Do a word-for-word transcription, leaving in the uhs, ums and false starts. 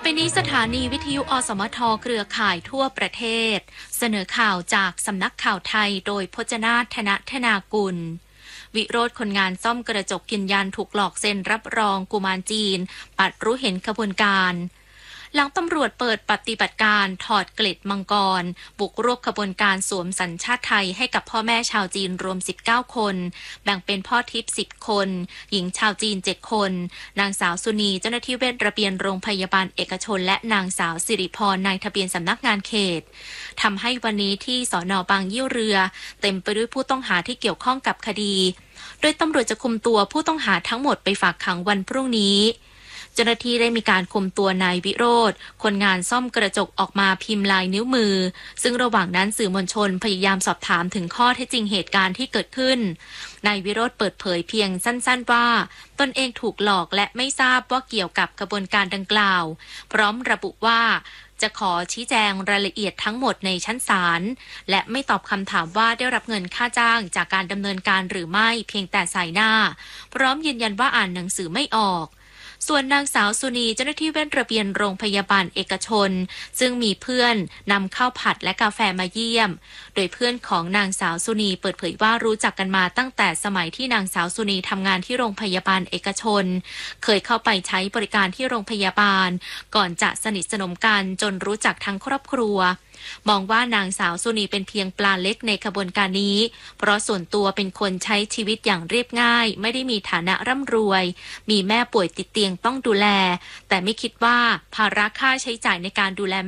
ไปนี้สถานีวิทยุอสมทเครือข่ายทั่วประเทศเสนอข่าวจากสำนักข่าวไทยโดยพจนาถ ธนธนากุลวิโรธคนงานซ่อมกระจกยืนยันถูกหลอกเซ็นรับรองกุมารจีนปัดรู้เห็นขบวนการหลังตำรวจเปิดปฏิบัติการถอดเกล็ดมังกรบุกรวบขบวนการสวมสัญชาติไทยให้กับพ่อแม่ชาวจีนรวมสิบเก้าคนแบ่งเป็นพ่อทิพย์สิบคนหญิงชาวจีนเจ็ดคนนางสาวสุนีเจ้าหน้าที่เวชระเบียนโรงพยาบาลเอกชนและนางสาวสิริพรนายทะเบียนสำนักงานเขตทำให้วันนี้ที่สน.บางยี่เรือเต็มไปด้วยผู้ต้องหาที่เกี่ยวข้องกับคดีโดยตำรวจจะคุมตัวผู้ต้องหาทั้งหมดไปฝากขังวันพรุ่งนี้เจ้าหน้าที่ได้มีการคุมตัวนายวิโรธคนงานซ่อมกระจกออกมาพิมพ์ลายนิ้วมือซึ่งระหว่างนั้นสื่อมวลชนพยายามสอบถามถึงข้อเท็จจริงเหตุการณ์ที่เกิดขึ้นนายวิโรธเปิดเผยเพียงสั้นๆว่าตนเองถูกหลอกและไม่ทราบว่าเกี่ยวกับกระบวนการดังกล่าวพร้อมระบุว่าจะขอชี้แจงรายละเอียดทั้งหมดในชั้นศาลและไม่ตอบคำถามว่าได้รับเงินค่าจ้างจากการดำเนินการหรือไม่เพียงแต่สายหน้าพร้อมยืนยันว่าอ่านหนังสือไม่ออกส่วนนางสาวสุนีเจ้าหน้าที่เวชระเบียนโรงพยาบาลเอกชนซึ่งมีเพื่อนนำข้าวผัดและกาแฟมาเยี่ยมโดยเพื่อนของนางสาวสุนีเปิดเผยว่ารู้จักกันมาตั้งแต่สมัยที่นางสาวสุนีทำงานที่โรงพยาบาลเอกชนเคยเข้าไปใช้บริการที่โรงพยาบาลก่อนจะสนิทสนมกันจนรู้จักทั้งครอบครัวมองว่านางสาวสุนีเป็นเพียงปลาเล็กในขบวนการนี้เพราะส่วนตัวเป็นคนใช้ชีวิตอย่างเรียบง่ายไม่ได้มีฐานะร่ำรวยมีแม่ป่วยติดเตียงต้องดูแลแต่ไม่คิดว่าภาระค่าใช้จ่ายในการดูแล